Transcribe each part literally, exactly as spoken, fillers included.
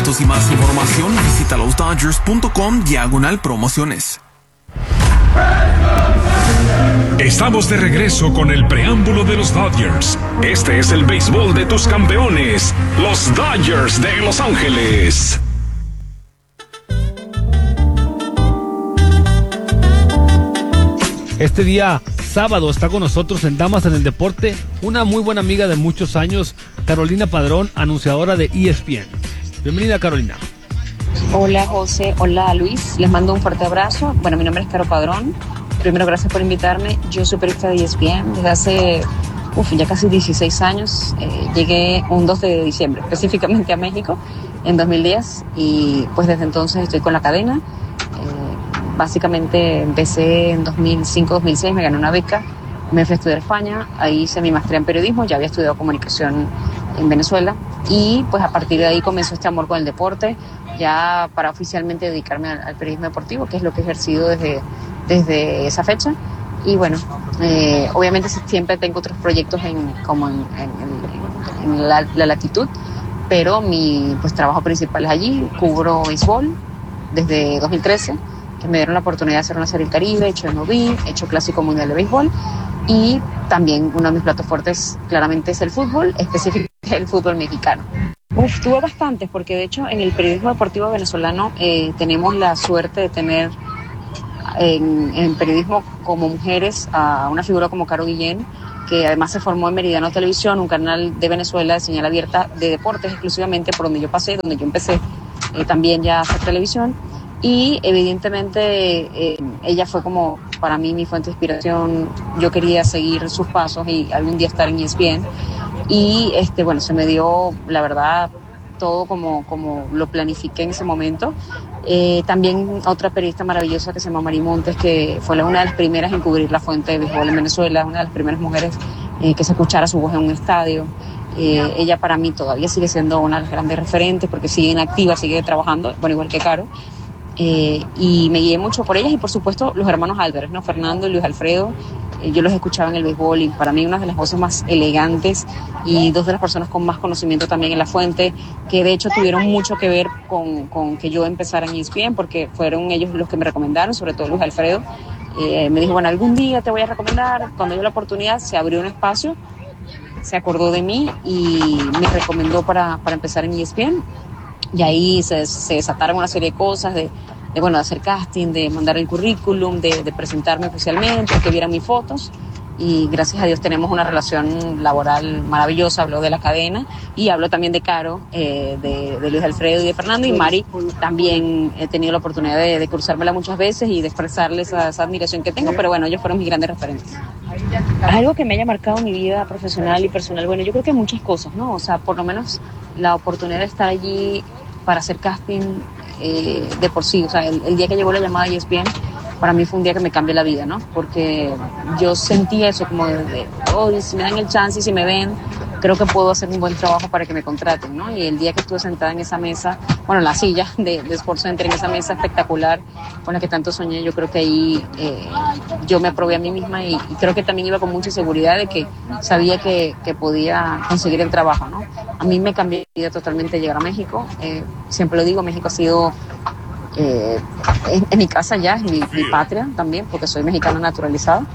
boletos y más información, visita los dodgers punto com diagonal promociones. Estamos de regreso con el preámbulo de los Dodgers. Este es el béisbol de tus campeones, los Dodgers de Los Ángeles. Este día sábado está con nosotros en Damas en el Deporte una muy buena amiga de muchos años, Carolina Padrón, anunciadora de E S P N. Bienvenida, Carolina. Hola, José. Hola, Luis. Les mando un fuerte abrazo. Bueno, mi nombre es Caro Padrón. Primero, gracias por invitarme. Yo soy periodista de E S P N desde hace uf, ya casi dieciséis años. Eh, llegué un dos de diciembre, específicamente a México, en dos mil diez. Y pues desde entonces estoy con la cadena. Básicamente empecé en dos mil cinco dos mil seis, me gané una beca, me fui a estudiar a España, ahí hice mi maestría en periodismo, ya había estudiado comunicación en Venezuela y pues a partir de ahí comenzó este amor con el deporte, ya para oficialmente dedicarme al, al periodismo deportivo, que es lo que he ejercido desde, desde esa fecha. Y bueno, eh, obviamente siempre tengo otros proyectos en, como en, en, en, en la, la latitud, pero mi pues, trabajo principal es allí, cubro béisbol desde dos mil trece, me dieron la oportunidad de hacer una serie del Caribe, he hecho M L B, he hecho Clásico Mundial de Béisbol y también uno de mis platos fuertes claramente es el fútbol, específicamente el fútbol mexicano. Uf, tuve bastantes porque de hecho en el periodismo deportivo venezolano eh, tenemos la suerte de tener en, en periodismo como mujeres a una figura como Caro Guillén, que además se formó en Meridiano Televisión, un canal de Venezuela de señal abierta de deportes exclusivamente, por donde yo pasé, donde yo empecé eh, también ya a hacer televisión. Y evidentemente eh, ella fue como para mí mi fuente de inspiración. Yo quería seguir sus pasos y algún día estar en E S P N. Y este, bueno, se me dio, la verdad, todo como, como lo planifiqué en ese momento. Eh, también otra periodista maravillosa que se llama Mari Montes, que fue una de las primeras en cubrir la fuente de béisbol en Venezuela, una de las primeras mujeres eh, que se escuchara su voz en un estadio. Eh, ella para mí todavía sigue siendo una de las grandes referentes porque sigue inactiva, sigue trabajando, bueno, igual que Caro. Eh, y me guié mucho por ellas y por supuesto los hermanos Álvarez, ¿no? Fernando y Luis Alfredo, eh, yo los escuchaba en el béisbol y para mí una de las voces más elegantes y dos de las personas con más conocimiento también en la fuente, que de hecho tuvieron mucho que ver con, con que yo empezara en E S P N porque fueron ellos los que me recomendaron, sobre todo Luis Alfredo. Eh, me dijo, bueno, algún día te voy a recomendar. Cuando dio la oportunidad se abrió un espacio, se acordó de mí y me recomendó para, para empezar en E S P N. Y ahí se, se desataron una serie de cosas, de, de, bueno, de hacer casting, de mandar el currículum, de, de presentarme oficialmente, que vieran mis fotos. Y gracias a Dios tenemos una relación laboral maravillosa. Hablo de la cadena y hablo también de Caro, eh, de, de Luis Alfredo y de Fernando. Y Mari también he tenido la oportunidad de, de cruzármela muchas veces y de expresarles esa, esa admiración que tengo. Pero bueno, ellos fueron mis grandes referentes. Algo que me haya marcado mi vida profesional y personal, bueno, yo creo que muchas cosas, ¿no? O sea, por lo menos la oportunidad de estar allí para hacer casting eh, de por sí. O sea, el, el día que llegó la llamada de E S P N, para mí fue un día que me cambió la vida, ¿no? Porque yo sentí eso como de, de oh, si me dan el chance y si me ven, creo que puedo hacer un buen trabajo para que me contraten, ¿no? Y el día que estuve sentada en esa mesa, bueno, en la silla de, de SportsCenter, en esa mesa espectacular con la que tanto soñé, yo creo que ahí eh, yo me aprobé a mí misma y, y creo que también iba con mucha seguridad de que sabía que, que podía conseguir el trabajo, ¿no? A mí me cambió la vida totalmente llegar a México. Eh, siempre lo digo, México ha sido eh, en, en mi casa ya, es mi, mi patria también, porque soy mexicana naturalizada.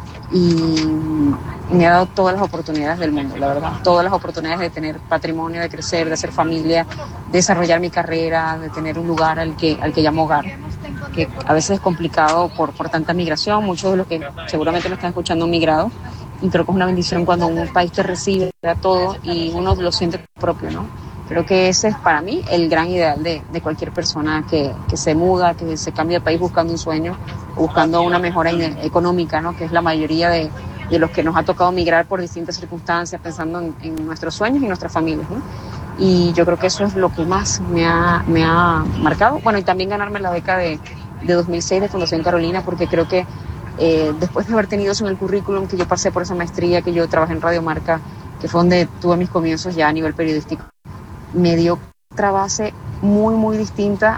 Y me ha dado todas las oportunidades del mundo, la verdad. Todas las oportunidades de tener patrimonio, de crecer, de hacer familia, de desarrollar mi carrera, de tener un lugar al que, al que llamo hogar. Que a veces es complicado por, por tanta migración. Muchos de los que seguramente me están escuchando han migrado. Y creo que es una bendición cuando un país te recibe, te da todo y uno lo siente propio, ¿no? Creo que ese es para mí el gran ideal de, de cualquier persona que, que se muda, que se cambia de país buscando un sueño, buscando una mejora económica, ¿no? Que es la mayoría de, de los que nos ha tocado migrar por distintas circunstancias, pensando en, en nuestros sueños y nuestras familias, ¿no? Y yo creo que eso es lo que más me ha, me ha marcado. Bueno, y también ganarme la beca de, de dos mil seis de Fundación Carolina, porque creo que eh, después de haber tenido eso en el currículum, que yo pasé por esa maestría, que yo trabajé en Radio Marca, que fue donde tuve mis comienzos ya a nivel periodístico, me dio otra base muy, muy distinta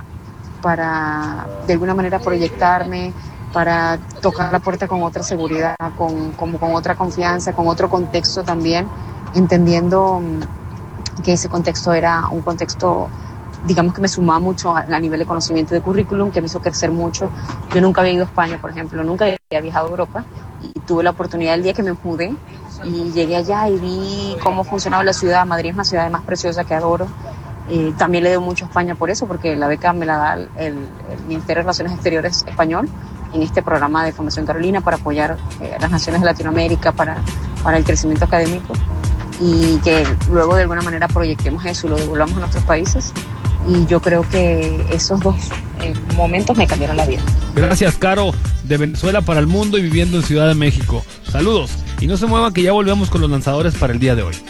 para, de alguna manera, proyectarme, para tocar la puerta con otra seguridad, con, como con otra confianza, con otro contexto también, entendiendo que ese contexto era un contexto digamos que me sumaba mucho a, a nivel de conocimiento de currículum, que me hizo crecer mucho. Yo nunca había ido a España, por ejemplo, nunca había viajado a Europa, y tuve la oportunidad el día que me mudé, y llegué allá y vi cómo funcionaba la ciudad. Madrid es una ciudad más preciosa que adoro. Eh, también le debo mucho a España por eso, porque la beca me la da el, el, el Ministerio de Relaciones Exteriores español en este programa de Fundación Carolina para apoyar eh, a las naciones de Latinoamérica para, para el crecimiento académico, y que luego de alguna manera proyectemos eso y lo devolvamos a nuestros países. Y yo creo que esos dos eh, momentos me cambiaron la vida. Gracias, Caro, de Venezuela para el mundo y viviendo en Ciudad de México. Saludos, y no se muevan que ya volvemos con los lanzadores para el día de hoy.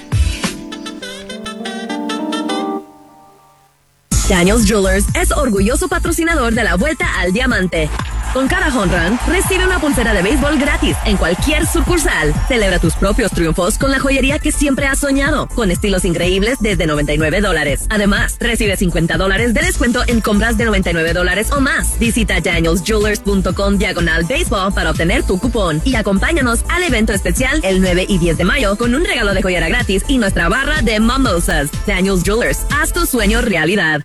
Daniels Jewelers es orgulloso patrocinador de la Vuelta al Diamante. Con cada home run, recibe una pulsera de béisbol gratis en cualquier sucursal. Celebra tus propios triunfos con la joyería que siempre has soñado, con estilos increíbles desde noventa y nueve dólares. Además, recibe cincuenta dólares de descuento en compras de noventa y nueve dólares o más. Visita daniels jewelers punto com diagonal béisbol para obtener tu cupón y acompáñanos al evento especial el nueve y diez de mayo con un regalo de joyera gratis y nuestra barra de mimosas. Daniels Jewelers, haz tu sueño realidad.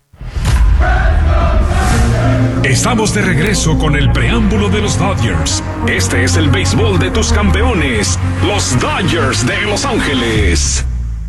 Estamos de regreso con el preámbulo de los Dodgers. Este es el béisbol de tus campeones, los Dodgers de Los Ángeles.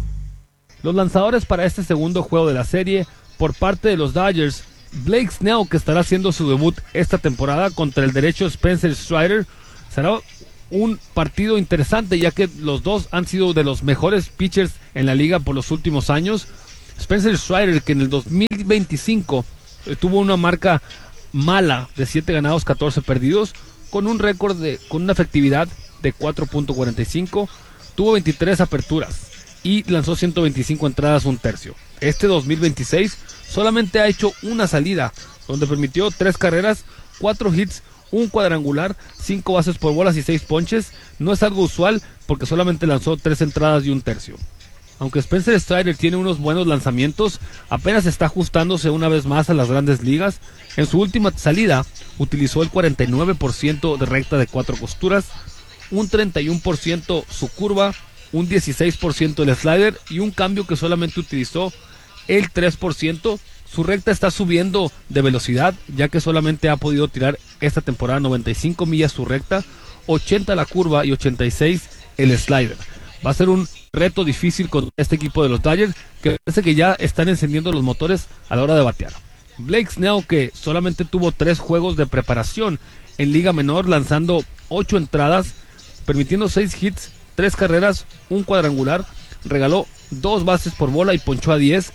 Los lanzadores para este segundo juego de la serie por parte de los Dodgers: Blake Snell, que estará haciendo su debut esta temporada contra el derecho Spencer Strider. Será un partido interesante, ya que los dos han sido de los mejores pitchers en la liga por los últimos años. Spencer Strider, que en el dos mil veinticinco eh, tuvo una marca mala de siete ganados, catorce perdidos, con un récord de con una efectividad de cuatro punto cuarenta y cinco, tuvo veintitrés aperturas y lanzó ciento veinticinco entradas, un tercio. Este dos mil veintiséis solamente ha hecho una salida, donde permitió tres carreras, cuatro hits, un cuadrangular, cinco bases por bolas y seis ponches. No es algo usual porque solamente lanzó tres entradas y un tercio. Aunque Spencer Strider tiene unos buenos lanzamientos, apenas está ajustándose una vez más a las grandes ligas. En su última salida utilizó el cuarenta y nueve por ciento de recta de cuatro costuras, un treinta y uno por ciento su curva, un dieciséis por ciento el slider y un cambio que solamente utilizó el tres por ciento. Su recta está subiendo de velocidad, ya que solamente ha podido tirar esta temporada noventa y cinco millas su recta, ochenta la curva y ochenta y seis el slider. Va a ser un reto difícil con este equipo de los Dodgers, que parece que ya están encendiendo los motores a la hora de batear. Blake Snell, que solamente tuvo tres juegos de preparación en Liga Menor, lanzando ocho entradas, permitiendo seis hits, tres carreras, un cuadrangular, regaló dos bases por bola y ponchó a diez.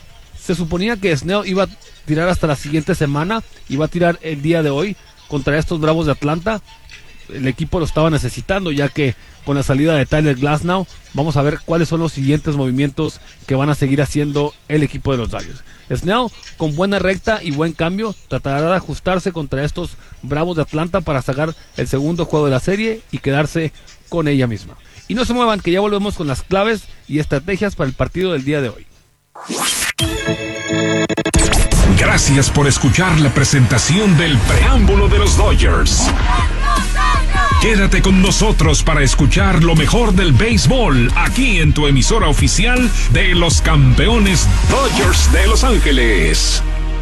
Se suponía que Snell iba a tirar hasta la siguiente semana, iba a tirar el día de hoy contra estos Bravos de Atlanta. El equipo lo estaba necesitando, ya que con la salida de Tyler Glasnow, vamos a ver cuáles son los siguientes movimientos que van a seguir haciendo el equipo de los Dodgers. Snell, con buena recta y buen cambio, tratará de ajustarse contra estos Bravos de Atlanta para sacar el segundo juego de la serie y quedarse con ella misma. Y no se muevan, que ya volvemos con las claves y estrategias para el partido del día de hoy. Gracias por escuchar la presentación del preámbulo de los Dodgers. Quédate con nosotros para escuchar lo mejor del béisbol aquí en tu emisora oficial de los campeones Dodgers de Los Ángeles.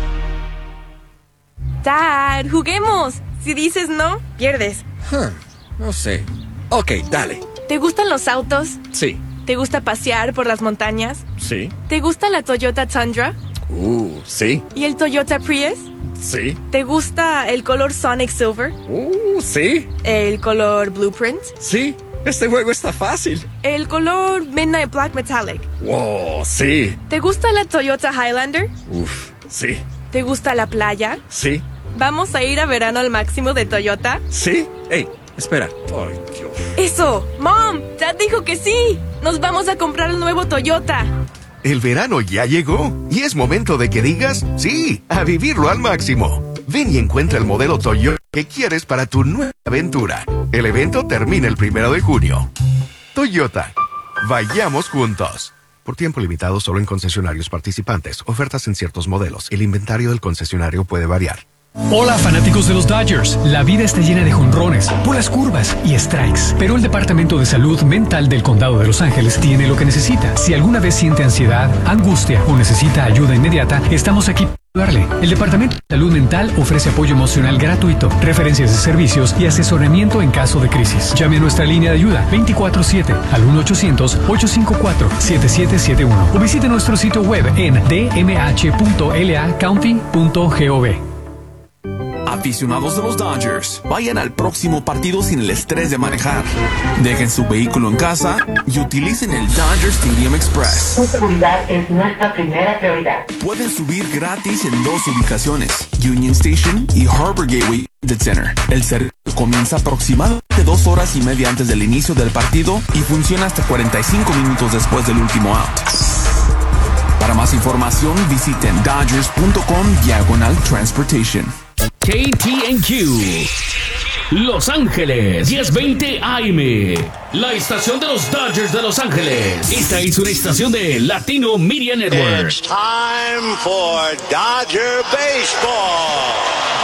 Dad, juguemos. Si dices no, pierdes. Huh, no sé. Ok, dale. ¿Te gustan los autos? Sí. ¿Te gusta pasear por las montañas? Sí. ¿Te gusta la Toyota Tundra? Uh, sí. ¿Y el Toyota Prius? Sí. ¿Te gusta el color Sonic Silver? Uh, sí. ¿El color Blueprint? Sí. Este juego está fácil. ¿El color Midnight Black Metallic? Wow, sí. ¿Te gusta la Toyota Highlander? Uf, sí. ¿Te gusta la playa? Sí. ¿Vamos a ir a verano al máximo de Toyota? Sí. Ey, espera. Ay, Dios. ¡Eso! ¡Mom! ¡Dad dijo que sí! ¡Nos vamos a comprar el nuevo Toyota! El verano ya llegó y es momento de que digas sí, a vivirlo al máximo. Ven y encuentra el modelo Toyota que quieres para tu nueva aventura. El evento termina el primero de junio. Toyota, vayamos juntos. Por tiempo limitado solo en concesionarios participantes. Ofertas en ciertos modelos. El inventario del concesionario puede variar. Hola fanáticos de los Dodgers, la vida está llena de jonrones, bolas curvas y strikes, pero el Departamento de Salud Mental del Condado de Los Ángeles tiene lo que necesita. Si alguna vez siente ansiedad, angustia o necesita ayuda inmediata, estamos aquí para ayudarle. El Departamento de Salud Mental ofrece apoyo emocional gratuito, referencias de servicios y asesoramiento en caso de crisis. Llame a nuestra línea de ayuda veinticuatro siete al uno ochocientos, ocho cinco cuatro, siete siete siete uno o visite nuestro sitio web en d m h punto l a county punto gov. Aficionados de los Dodgers, vayan al próximo partido sin el estrés de manejar. Dejen su vehículo en casa y utilicen el Dodger Stadium Express. Su seguridad es nuestra primera prioridad. Pueden subir gratis en dos ubicaciones, Union Station y Harbor Gateway Center. El servicio comienza aproximadamente dos horas y media antes del inicio del partido y funciona hasta cuarenta y cinco minutos después del último out. Para más información, visiten dodgers punto com diagonal transportation. K T N Q Los Ángeles diez veinte A M, la estación de los Dodgers de Los Ángeles. Esta es una estación de Latino Media Network. It's time for Dodger Baseball.